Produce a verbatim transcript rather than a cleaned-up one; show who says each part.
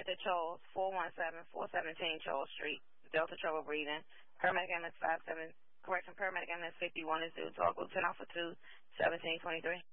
Speaker 1: at the Charles, four one seven, four seventeen Charles Street, Delta Trouble Breathing. Paramedic ambulance five seven, correction, paramedic ambulance fifty-one is due. Talk Lieutenant Alpha two, seventeen twenty-three.